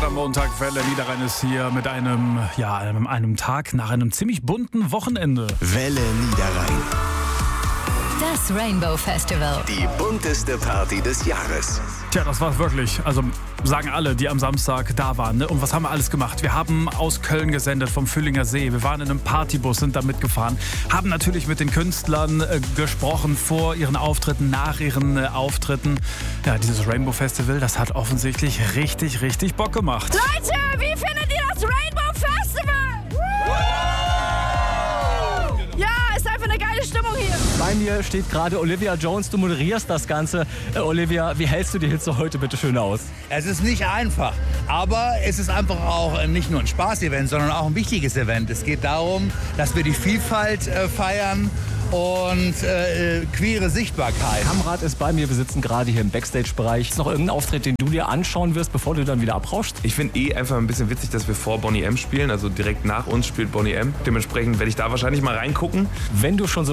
am Montag. Welle Niederrhein ist hier mit einem Tag nach einem ziemlich bunten Wochenende. Welle Niederrhein. Das Rainbow Festival. Die bunteste Party des Jahres. Tja, das war's wirklich. Also sagen alle, die am Samstag da waren. Ne? Und was haben wir alles gemacht? Wir haben aus Köln gesendet, vom Fühlinger See. Wir waren in einem Partybus, sind da mitgefahren. Haben natürlich mit den Künstlern gesprochen vor ihren Auftritten, nach ihren Auftritten. Ja, dieses Rainbow Festival, das hat offensichtlich richtig, richtig Bock gemacht. Leute, wie findet ihr das Rainbow Festival? Ja, ist einfach eine geile Stimmung hier. Bei mir steht gerade Olivia Jones, du moderierst das Ganze. Olivia, wie hältst du die Hitze heute bitte schön aus? Es ist nicht einfach, aber es ist einfach auch nicht nur ein Spaß-Event, sondern auch ein wichtiges Event. Es geht darum, dass wir die Vielfalt feiern und queere Sichtbarkeit. Kamrat ist bei mir, wir sitzen gerade hier im Backstage-Bereich. Ist noch irgendein Auftritt, den du dir anschauen wirst, bevor du dann wieder abrauschst? Ich finde einfach ein bisschen witzig, dass wir vor Boney M spielen, also direkt nach uns spielt Boney M. Dementsprechend werde ich da wahrscheinlich mal reingucken. Wenn du schon so